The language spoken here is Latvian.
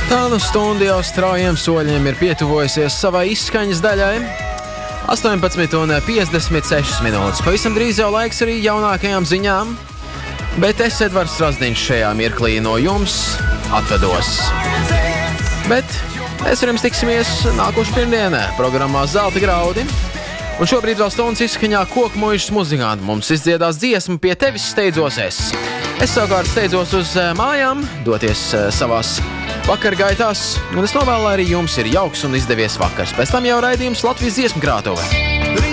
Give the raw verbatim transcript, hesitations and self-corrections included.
Tā nu stunda jau straujiem soļiem ir pietuvojusies savai izskaņas daļai. astoņpadsmit un piecdesmit sešas minūtes. Pavisam drīz jau laiks arī jaunākajām ziņām, bet es, Edvards Strazdiņš, šajā mirklī no jums atvedos. Bet mēs ar jums tiksimies nākošu pirmdienē programmā Zelta graudi. Un šobrīd vēl stundas izskaņā Kokmuižas muzikanti mums izdziedās dziesmu Pie tevis steidzos es. Es savukārt steidzos uz mājām, doties savās vakargaitās, un es novēlu, lai arī jums ir jauks un izdevies vakars. Pēc tam jau raidījums Latvijas dziesmu krātuve.